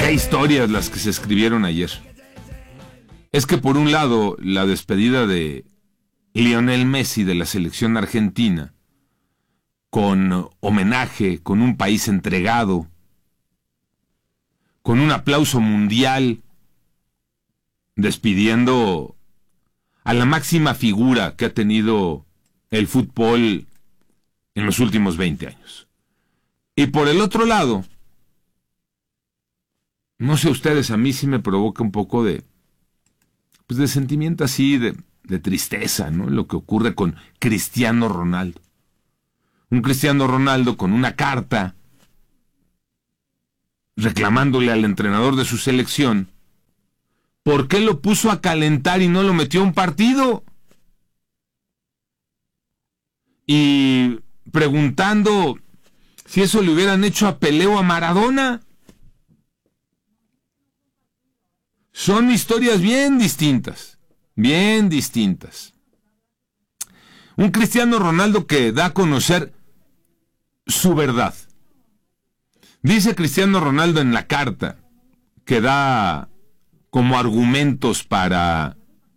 Qué historias las que se escribieron ayer. Es que por un lado, la despedida de Lionel Messi de la selección argentina, con homenaje, con un país entregado, con un aplauso mundial, despidiendo a la máxima figura que ha tenido el fútbol en los últimos 20 años. Y por el otro lado, no sé ustedes, a mí sí me provoca un poco de sentimiento así, de tristeza, ¿no? Lo que ocurre con Cristiano Ronaldo. Un Cristiano Ronaldo con una carta reclamándole al entrenador de su selección por qué lo puso a calentar y no lo metió a un partido. Y preguntando si eso le hubieran hecho a Pelé o a Maradona. Son historias bien distintas, bien distintas. Un Cristiano Ronaldo que da a conocer su verdad. Dice Cristiano Ronaldo en la carta que da como argumentos para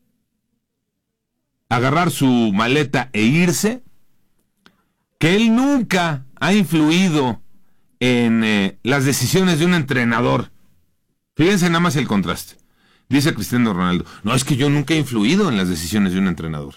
agarrar su maleta e irse, que él nunca ha influido en las decisiones de un entrenador. Fíjense nada más el contraste. Dice Cristiano Ronaldo, no, es que yo nunca he influido en las decisiones de un entrenador.